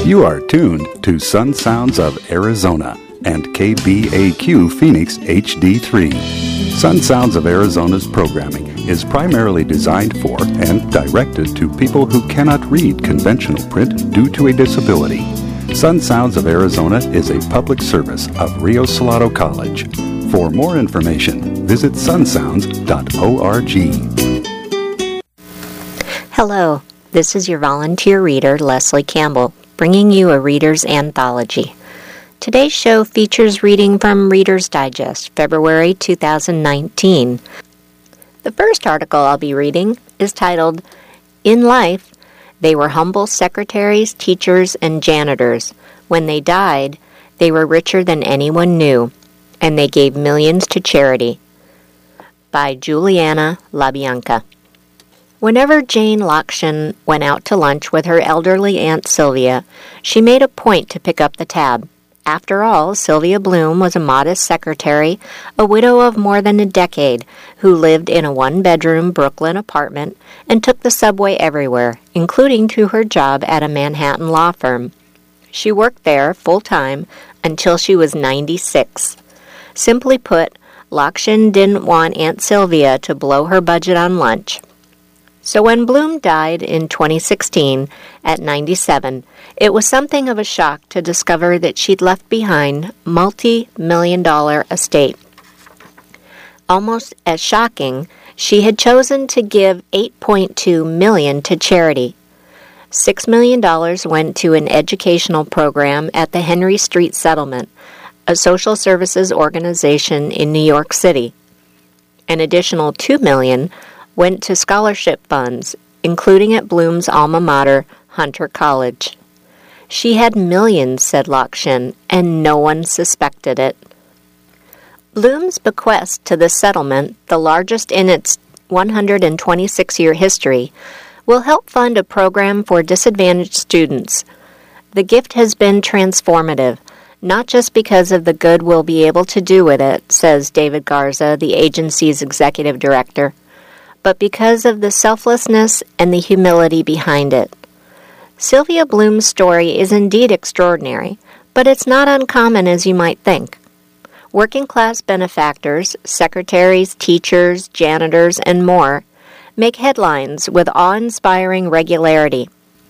You are tuned to Sun Sounds of Arizona and KBAQ Phoenix HD3. Sun Sounds of Arizona's programming is primarily designed for and directed to people who cannot read conventional print due to a disability. Sun Sounds of Arizona is a public service of Rio Salado College. For more information, visit sunsounds.org. Hello, this is your volunteer reader, Leslie Campbell, bringing you a Reader's Anthology. Today's show features reading from Reader's Digest, February 2019. The first article I'll be reading is titled, In Life, They Were Humble Secretaries, Teachers, and Janitors. When they died, they were richer than anyone knew, and they gave millions to charity. By Juliana LaBianca. Whenever Jane Lokshin went out to lunch with her elderly Aunt Sylvia, she made a point to pick up the tab. After all, Sylvia Bloom was a modest secretary, a widow of more than a decade, who lived in a one-bedroom Brooklyn apartment and took the subway everywhere, including to her job at a Manhattan law firm. She worked there full-time until she was 96. Simply put, Lokshin didn't want Aunt Sylvia to blow her budget on lunch. So when Bloom died in 2016 at 97, it was something of a shock to discover that she'd left behind multi-million-dollar estate. Almost as shocking, she had chosen to give $8.2 million to charity. $6 million went to an educational program at the Henry Street Settlement, a social services organization in New York City. An additional $2 million went to scholarship funds, including at Bloom's alma mater, Hunter College. She had millions, said Lokshin, and no one suspected it. Bloom's bequest to the settlement, the largest in its 126-year history, will help fund a program for disadvantaged students. The gift has been transformative, not just because of the good we'll be able to do with it, says David Garza, the agency's executive director, but because of the selflessness and the humility behind it. Sylvia Bloom's story is indeed extraordinary, but it's not uncommon as you might think. Working-class benefactors, secretaries, teachers, janitors, and more make headlines with awe-inspiring regularity.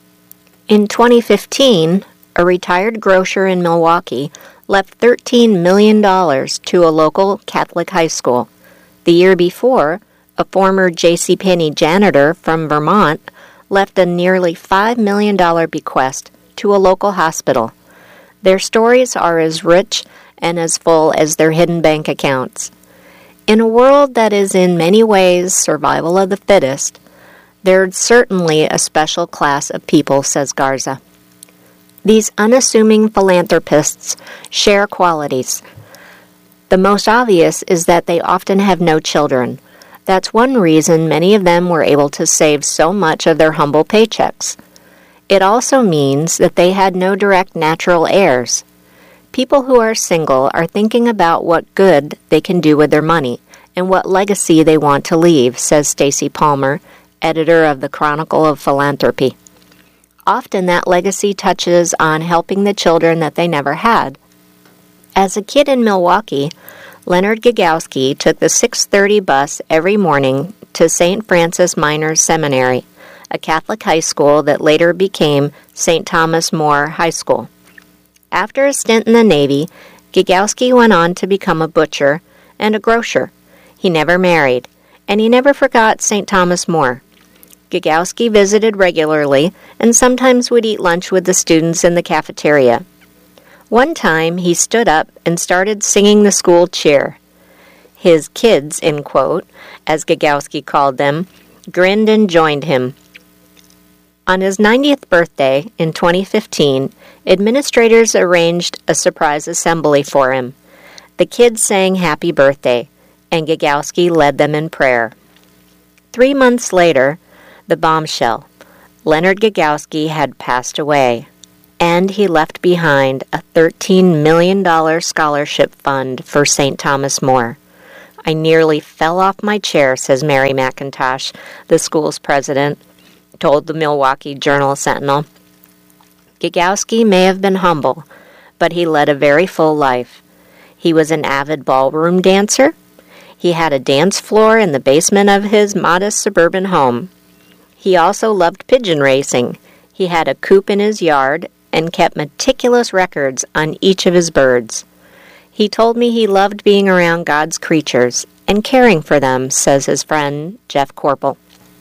In 2015, a retired grocer in Milwaukee left $13 million to a local Catholic high school. The year before, a former JCPenney janitor from Vermont left a nearly $5 million bequest to a local hospital. Their stories are as rich and as full as their hidden bank accounts. In a world that is in many ways survival of the fittest, there's certainly a special class of people, says Garza. These unassuming philanthropists share qualities. The most obvious is that they often have no children. That's one reason many of them were able to save so much of their humble paychecks. It also means that they had no direct natural heirs. People who are single are thinking about what good they can do with their money and what legacy they want to leave, says Stacy Palmer, editor of the Chronicle of Philanthropy. Often that legacy touches on helping the children that they never had. As a kid in Milwaukee, Leonard Gagowski took the 6:30 bus every morning to St. Francis Miners Seminary, a Catholic high school that later became St. Thomas More High School. After a stint in the Navy, Gagowski went on to become a butcher and a grocer. He never married, and he never forgot St. Thomas More. Gagowski visited regularly and sometimes would eat lunch with the students in the cafeteria. One time, he stood up and started singing the school cheer. His kids, in quote, as Gagowski called them, grinned and joined him. On his 90th birthday in 2015, administrators arranged a surprise assembly for him. The kids sang happy birthday, and Gagowski led them in prayer. 3 months later, the bombshell. Leonard Gagowski had passed away, and he left behind a $13 million scholarship fund for St. Thomas More. I nearly fell off my chair, says Mary McIntosh, the school's president, told the Milwaukee Journal-Sentinel. Gagowski may have been humble, but he led a very full life. He was an avid ballroom dancer. He had a dance floor in the basement of his modest suburban home. He also loved pigeon racing. He had a coop in his yard and kept meticulous records on each of his birds. He told me he loved being around God's creatures and caring for them, says his friend Jeff Corpel.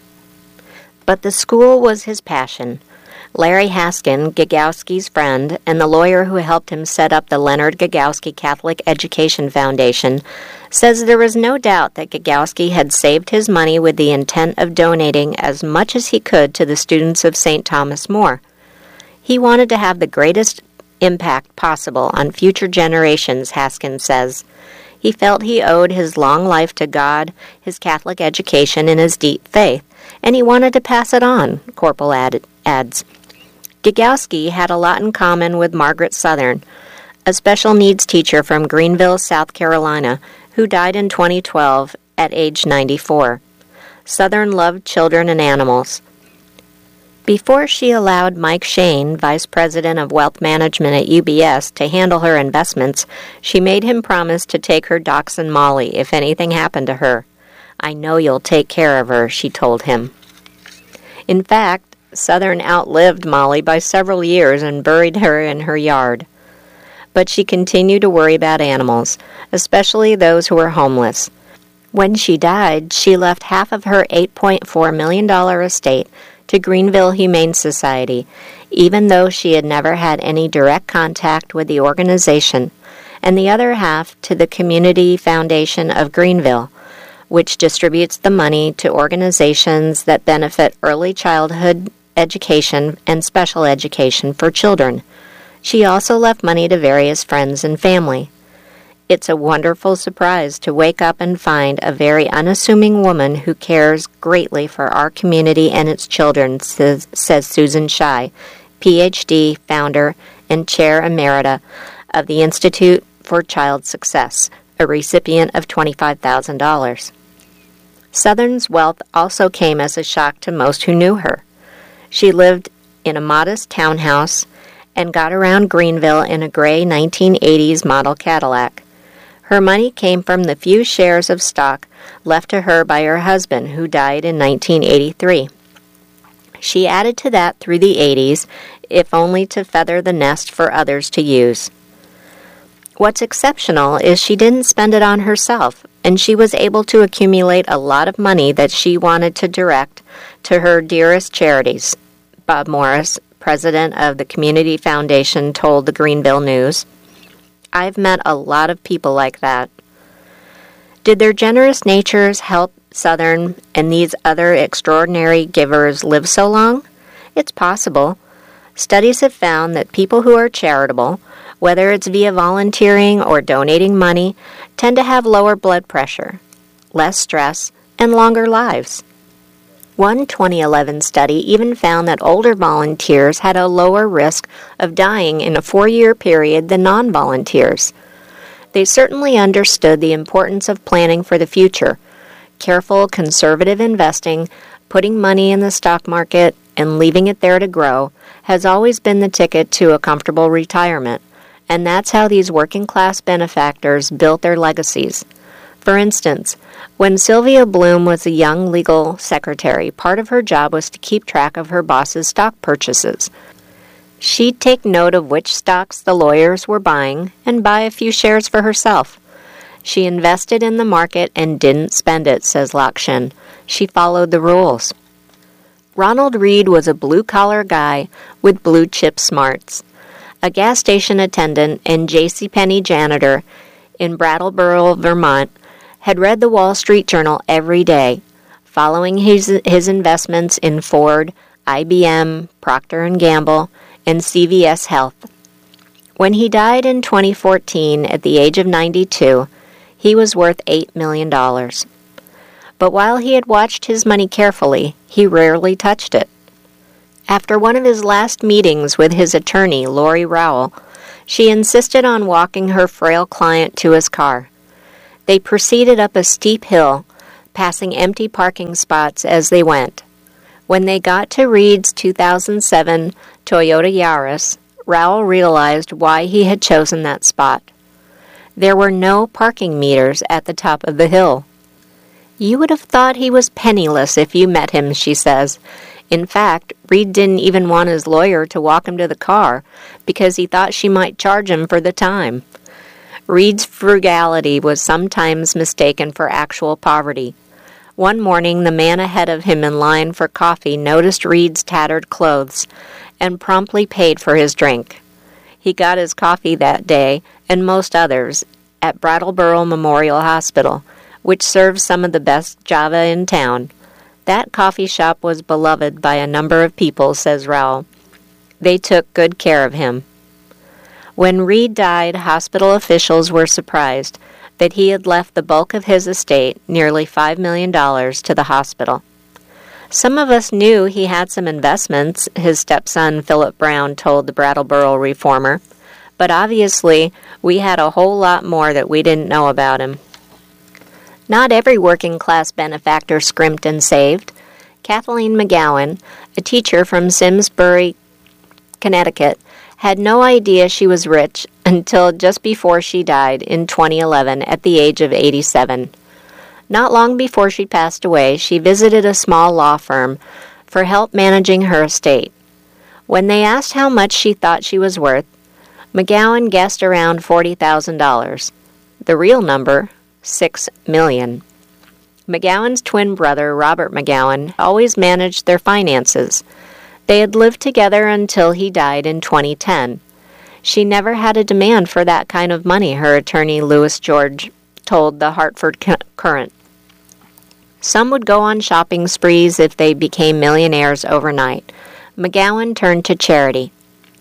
But the school was his passion. Larry Haskin, Gagowski's friend, and the lawyer who helped him set up the Leonard Gagowski Catholic Education Foundation, says there was no doubt that Gagowski had saved his money with the intent of donating as much as he could to the students of St. Thomas More. He wanted to have the greatest impact possible on future generations, Haskin says. He felt he owed his long life to God, his Catholic education, and his deep faith, and he wanted to pass it on, Corpel adds. Gagowski had a lot in common with Margaret Southern, a special needs teacher from Greenville, South Carolina, who died in 2012 at age 94. Southern loved children and animals. Before she allowed Mike Shane, Vice President of Wealth Management at UBS, to handle her investments, she made him promise to take her dachshund Molly if anything happened to her. "I know you'll take care of her," she told him. In fact, Southern outlived Molly by several years and buried her in her yard. But she continued to worry about animals, especially those who were homeless. When she died, she left half of her $8.4 million estate to Greenville Humane Society, even though she had never had any direct contact with the organization, and the other half to the Community Foundation of Greenville, which distributes the money to organizations that benefit early childhood education and special education for children. She also left money to various friends and family. It's a wonderful surprise to wake up and find a very unassuming woman who cares greatly for our community and its children, says Susan Shy, Ph.D., founder and chair emerita of the Institute for Child Success, a recipient of $25,000. Southern's wealth also came as a shock to most who knew her. She lived in a modest townhouse and got around Greenville in a gray 1980s model Cadillac. Her money came from the few shares of stock left to her by her husband, who died in 1983. She added to that through the 80s, if only to feather the nest for others to use. What's exceptional is she didn't spend it on herself, and she was able to accumulate a lot of money that she wanted to direct to her dearest charities. Bob Morris, president of the Community Foundation, told the Greenville News, "I've met a lot of people like that." Did their generous natures help Southern and these other extraordinary givers live so long? It's possible. Studies have found that people who are charitable, whether it's via volunteering or donating money, tend to have lower blood pressure, less stress, and longer lives. One 2011 study even found that older volunteers had a lower risk of dying in a 4-year period than non-volunteers. They certainly understood the importance of planning for the future. Careful, conservative investing, putting money in the stock market, and leaving it there to grow has always been the ticket to a comfortable retirement, and that's how these working-class benefactors built their legacies. For instance, when Sylvia Bloom was a young legal secretary, part of her job was to keep track of her boss's stock purchases. She'd take note of which stocks the lawyers were buying and buy a few shares for herself. She invested in the market and didn't spend it, says Lakshin. She followed the rules. Ronald Reed was a blue-collar guy with blue-chip smarts. A gas station attendant and JCPenney janitor in Brattleboro, Vermont, had read the Wall Street Journal every day, following his investments in Ford, IBM, Procter & Gamble, and CVS Health. When he died in 2014 at the age of 92, he was worth $8 million. But while he had watched his money carefully, he rarely touched it. After one of his last meetings with his attorney, Lori Rowell, she insisted on walking her frail client to his car. They proceeded up a steep hill, passing empty parking spots as they went. When they got to Reed's 2007 Toyota Yaris, Raoul realized why he had chosen that spot. There were no parking meters at the top of the hill. You would have thought he was penniless if you met him, she says. In fact, Reed didn't even want his lawyer to walk him to the car because he thought she might charge him for the time. Reed's frugality was sometimes mistaken for actual poverty. One morning, the man ahead of him in line for coffee noticed Reed's tattered clothes and promptly paid for his drink. He got his coffee that day, and most others, at Brattleboro Memorial Hospital, which serves some of the best Java in town. That coffee shop was beloved by a number of people, says Raoul. They took good care of him. When Reed died, hospital officials were surprised that he had left the bulk of his estate, nearly $5 million, to the hospital. Some of us knew he had some investments, his stepson Philip Brown told the Brattleboro Reformer, but obviously we had a whole lot more that we didn't know about him. Not every working-class benefactor scrimped and saved. Kathleen McGowan, a teacher from Simsbury, Connecticut, had no idea she was rich until just before she died in 2011 at the age of 87. Not long before she passed away, she visited a small law firm for help managing her estate. When they asked how much she thought she was worth, McGowan guessed around $40,000. The real number, $6 million. McGowan's twin brother, Robert McGowan, always managed their finances. They had lived together until he died in 2010. She never had a demand for that kind of money, her attorney Louis George told the Hartford Courant. Some would go on shopping sprees if they became millionaires overnight. McGowan turned to charity.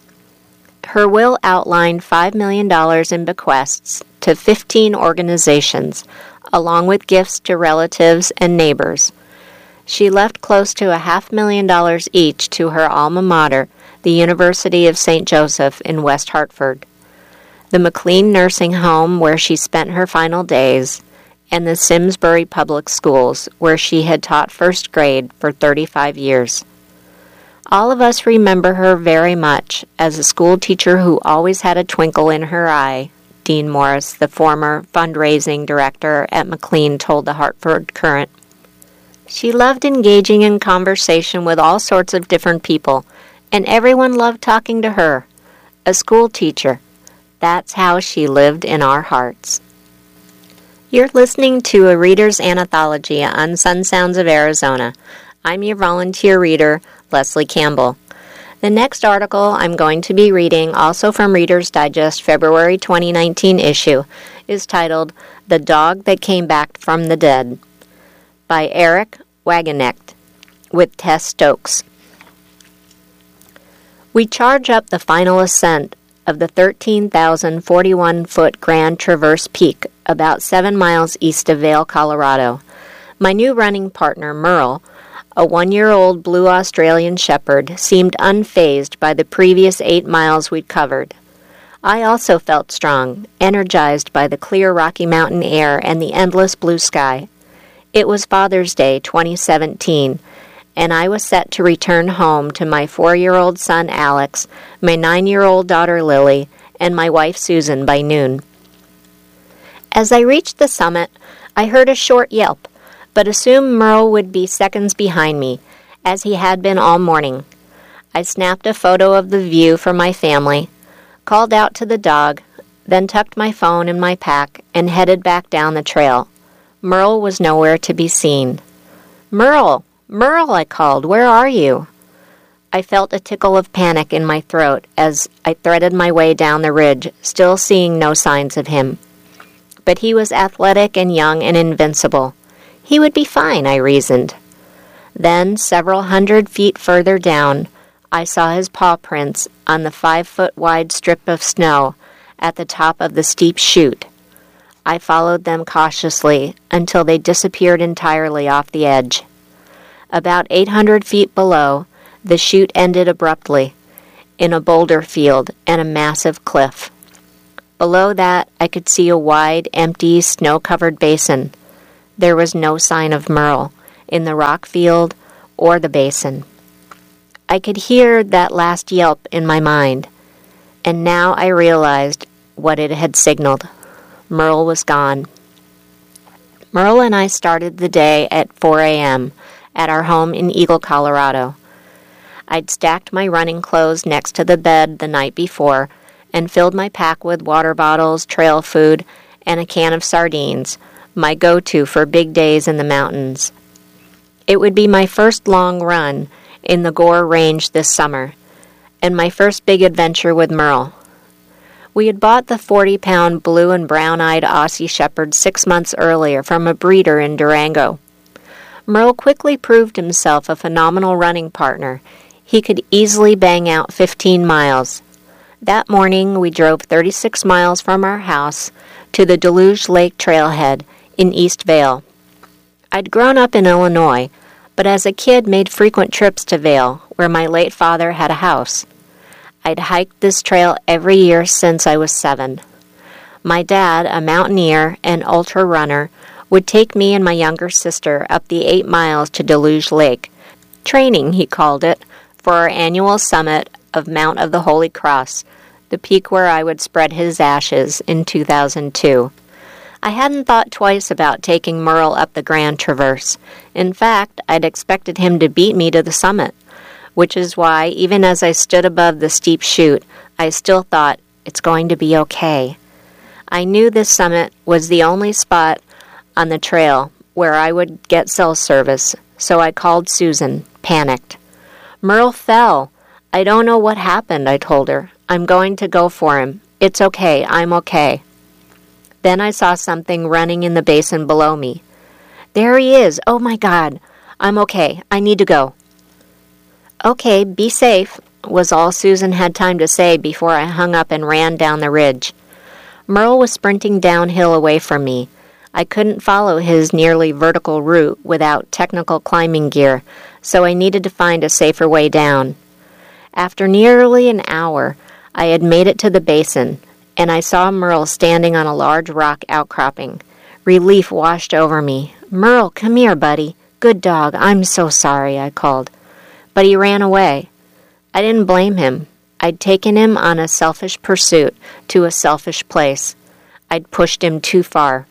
Her will outlined $5 million in bequests to 15 organizations, along with gifts to relatives and neighbors. She left close to $500,000 each to her alma mater, the University of St. Joseph in West Hartford, the McLean Nursing Home where she spent her final days, and the Simsbury Public Schools where she had taught first grade for 35 years. All of us remember her very much as a school teacher who always had a twinkle in her eye, Dean Morris, the former fundraising director at McLean, told the Hartford Courant. She loved engaging in conversation with all sorts of different people, and everyone loved talking to her. A school teacher. That's how she lived in our hearts. You're listening to a Reader's Anthology on Sun Sounds of Arizona. I'm your volunteer reader, Leslie Campbell. The next article I'm going to be reading, also from Reader's Digest February 2019 issue, is titled The Dog That Came Back from the Dead, by Eric Wagenknecht, with Tess Stokes. We charge up the final ascent of the 13,041-foot Grand Traverse Peak, about 7 miles east of Vail, Colorado. My new running partner, Merle, a 1-year-old blue Australian shepherd, seemed unfazed by the previous 8 miles we'd covered. I also felt strong, energized by the clear Rocky Mountain air and the endless blue sky. It was Father's Day 2017, and I was set to return home to my 4-year-old son Alex, my 9-year-old daughter Lily, and my wife Susan by noon. As I reached the summit, I heard a short yelp, but assumed Merle would be seconds behind me, as he had been all morning. I snapped a photo of the view for my family, called out to the dog, then tucked my phone in my pack and headed back down the trail. Merle was nowhere to be seen. "Merle! Merle!" I called. "Where are you?" I felt a tickle of panic in my throat as I threaded my way down the ridge, still seeing no signs of him. But he was athletic and young and invincible. He would be fine, I reasoned. Then, several hundred feet further down, I saw his paw prints on the 5-foot-wide strip of snow at the top of the steep chute. I followed them cautiously until they disappeared entirely off the edge. About 800 feet below, the chute ended abruptly in a boulder field and a massive cliff. Below that, I could see a wide, empty, snow-covered basin. There was no sign of Merle in the rock field or the basin. I could hear that last yelp in my mind, and now I realized what it had signaled. Merle was gone. Merle and I started the day at 4 a.m. at our home in Eagle, Colorado. I'd stacked my running clothes next to the bed the night before and filled my pack with water bottles, trail food, and a can of sardines, my go-to for big days in the mountains. It would be my first long run in the Gore Range this summer, and my first big adventure with Merle. We had bought the 40-pound blue and brown-eyed Aussie Shepherd 6 months earlier from a breeder in Durango. Merle quickly proved himself a phenomenal running partner. He could easily bang out 15 miles. That morning, we drove 36 miles from our house to the Deluge Lake Trailhead in East Vail. I'd grown up in Illinois, but as a kid made frequent trips to Vail, where my late father had a house. I'd hiked this trail every year since I was 7. My dad, a mountaineer and ultra runner, would take me and my younger sister up the 8 miles to Deluge Lake. Training, he called it, for our annual summit of Mount of the Holy Cross, the peak where I would spread his ashes in 2002. I hadn't thought twice about taking Merle up the Grand Traverse. In fact, I'd expected him to beat me to the summit, which is why, even as I stood above the steep chute, I still thought, it's going to be okay. I knew this summit was the only spot on the trail where I would get cell service, so I called Susan, panicked. Merle fell. I don't know what happened, I told her. I'm going to go for him. It's okay. I'm okay. Then I saw something running in the basin below me. There he is. Oh, my God. I'm okay. I need to go. Okay, be safe, was all Susan had time to say before I hung up and ran down the ridge. Merle was sprinting downhill away from me. I couldn't follow his nearly vertical route without technical climbing gear, so I needed to find a safer way down. After nearly an hour, I had made it to the basin, and I saw Merle standing on a large rock outcropping. Relief washed over me. Merle, come here, buddy. Good dog. I'm so sorry, I called. But he ran away. I didn't blame him. I'd taken him on a selfish pursuit to a selfish place. I'd pushed him too far.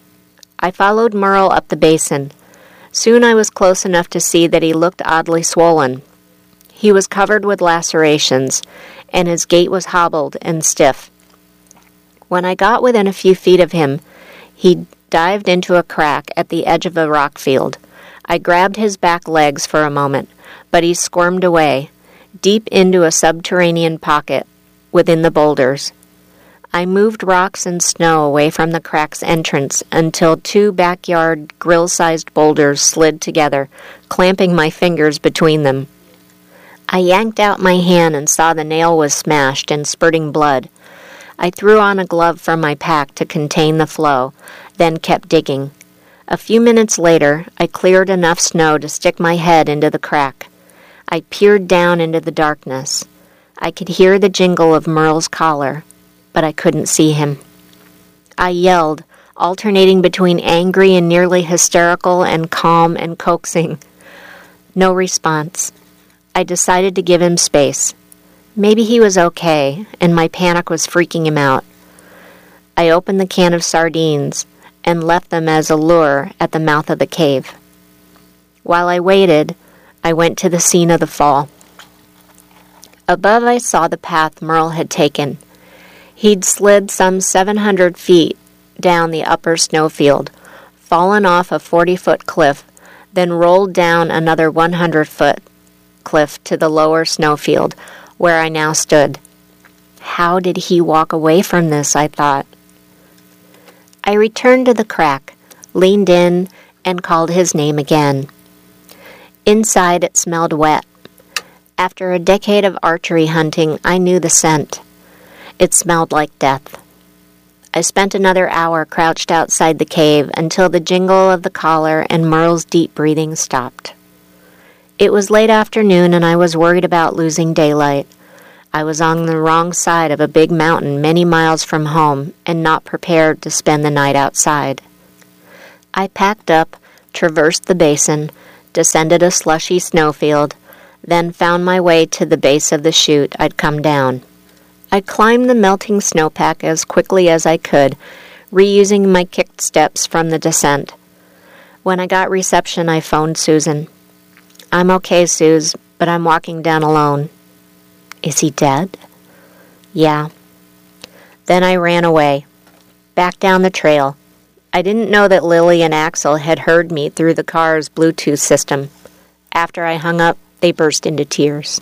I followed Merle up the basin. Soon I was close enough to see that he looked oddly swollen. He was covered with lacerations, and his gait was hobbled and stiff. When I got within a few feet of him, he dived into a crack at the edge of a rock field. I grabbed his back legs for a moment, but he squirmed away, deep into a subterranean pocket within the boulders. I moved rocks and snow away from the crack's entrance until 2 backyard grill-sized boulders slid together, clamping my fingers between them. I yanked out my hand and saw the nail was smashed and spurting blood. I threw on a glove from my pack to contain the flow, then kept digging. A few minutes later, I cleared enough snow to stick my head into the crack. I peered down into the darkness. I could hear the jingle of Merle's collar, but I couldn't see him. I yelled, alternating between angry and nearly hysterical and calm and coaxing. No response. I decided to give him space. Maybe he was okay, and my panic was freaking him out. I opened the can of sardines and left them as a lure at the mouth of the cave. While I waited, I went to the scene of the fall. Above I saw the path Merle had taken. He'd slid some 700 feet down the upper snowfield, fallen off a 40-foot cliff, then rolled down another 100-foot cliff to the lower snowfield, where I now stood. How did he walk away from this, I thought. I returned to the crack, leaned in, and called his name again. Inside it smelled wet. After a decade of archery hunting, I knew the scent. It smelled like death. I spent another hour crouched outside the cave until the jingle of the collar and Merle's deep breathing stopped. It was late afternoon and I was worried about losing daylight. I was on the wrong side of a big mountain many miles from home and not prepared to spend the night outside. I packed up, traversed the basin, descended a slushy snowfield, then found my way to the base of the chute I'd come down. I climbed the melting snowpack as quickly as I could, reusing my kicked steps from the descent. When I got reception, I phoned Susan. "I'm okay, Suze, but I'm walking down alone." "Is he dead?" "Yeah." Then I ran away, back down the trail. I didn't know that Lily and Axel had heard me through the car's Bluetooth system. After I hung up, they burst into tears.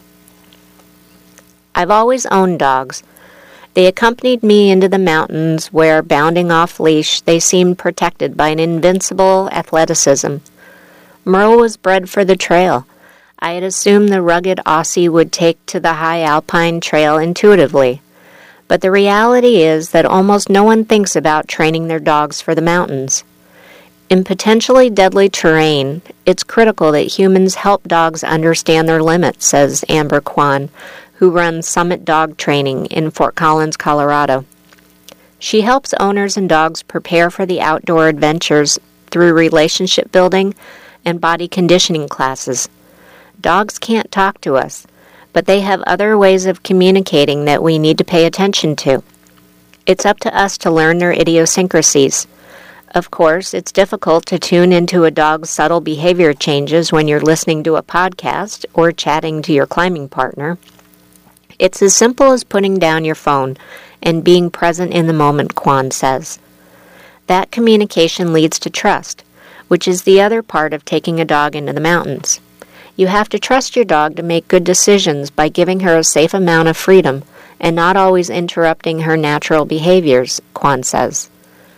I've always owned dogs. They accompanied me into the mountains where, bounding off-leash, they seemed protected by an invincible athleticism. Merle was bred for the trail. I had assumed the rugged Aussie would take to the high alpine trail intuitively. But the reality is that almost no one thinks about training their dogs for the mountains. In potentially deadly terrain, it's critical that humans help dogs understand their limits, says Amber Kwan, who runs Summit Dog Training in Fort Collins, Colorado. She helps owners and dogs prepare for the outdoor adventures through relationship building and body conditioning classes. Dogs can't talk to us, but they have other ways of communicating that we need to pay attention to. It's up to us to learn their idiosyncrasies. Of course, it's difficult to tune into a dog's subtle behavior changes when you're listening to a podcast or chatting to your climbing partner. It's as simple as putting down your phone and being present in the moment, Kwan says. That communication leads to trust, which is the other part of taking a dog into the mountains. You have to trust your dog to make good decisions by giving her a safe amount of freedom and not always interrupting her natural behaviors, Kwan says.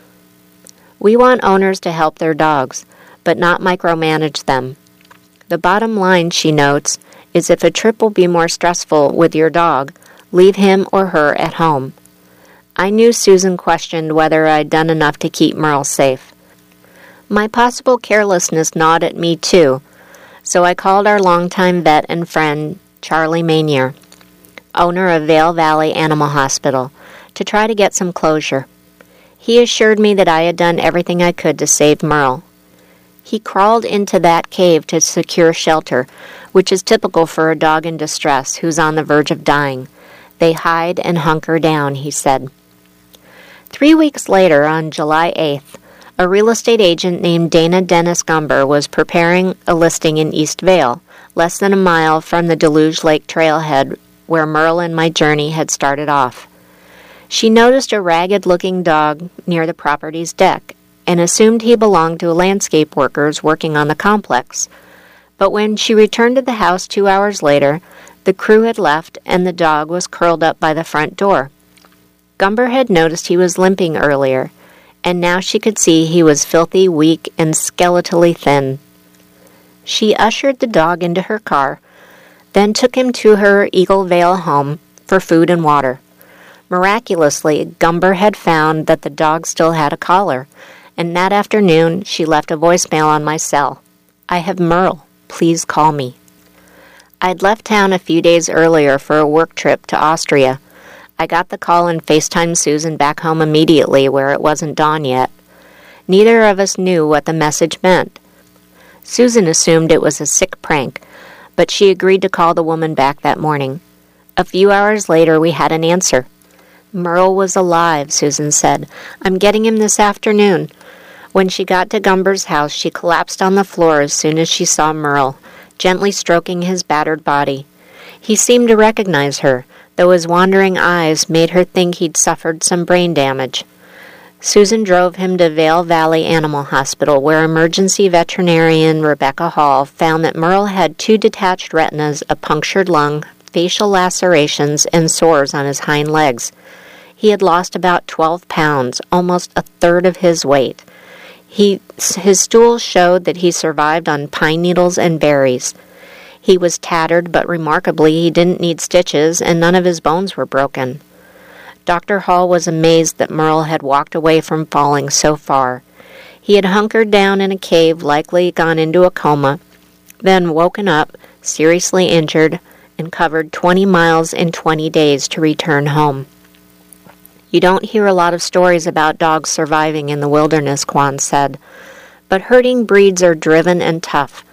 We want owners to help their dogs, but not micromanage them. The bottom line, she notes, is if a trip will be more stressful with your dog, leave him or her at home. I knew Susan questioned whether I'd done enough to keep Merle safe. My possible carelessness gnawed at me too, so I called our longtime vet and friend, Charlie Manier, owner of Vail Valley Animal Hospital, to try to get some closure. He assured me that I had done everything I could to save Merle. He crawled into that cave to secure shelter, which is typical for a dog in distress who's on the verge of dying. They hide and hunker down, he said. 3 weeks later, on July 8th, a real estate agent named Dana Dennis Gumber was preparing a listing in East Vail, less than a mile from the Deluge Lake trailhead where Merle and my journey had started off. She noticed a ragged-looking dog near the property's deck and assumed he belonged to landscape workers working on the complex. But when she returned to the house 2 hours later, the crew had left and the dog was curled up by the front door. Gumber had noticed he was limping earlier, and now she could see he was filthy, weak, and skeletally thin. She ushered the dog into her car, then took him to her Eagle Vale home for food and water. Miraculously, Gumber had found that the dog still had a collar, and that afternoon she left a voicemail on my cell. "I have Merle. Please call me." I'd left town a few days earlier for a work trip to Austria. I got the call and FaceTimed Susan back home immediately where it wasn't dawn yet. Neither of us knew what the message meant. Susan assumed it was a sick prank, but she agreed to call the woman back that morning. A few hours later, we had an answer. "Merle was alive," Susan said. "I'm getting him this afternoon." When she got to Gumber's house, she collapsed on the floor as soon as she saw Merle, gently stroking his battered body. He seemed to recognize her, though his wandering eyes made her think he'd suffered some brain damage. Susan drove him to Vail Valley Animal Hospital, where emergency veterinarian Rebecca Hall found that Merle had 2 detached retinas, a punctured lung, facial lacerations, and sores on his hind legs. He had lost about 12 pounds, almost a third of his weight. His stool showed that he survived on pine needles and berries. He was tattered, but remarkably he didn't need stitches, and none of his bones were broken. Dr. Hall was amazed that Merle had walked away from falling so far. He had hunkered down in a cave, likely gone into a coma, then woken up, seriously injured, and covered 20 miles in 20 days to return home. You don't hear a lot of stories about dogs surviving in the wilderness, Kwan said, but herding breeds are driven and tough,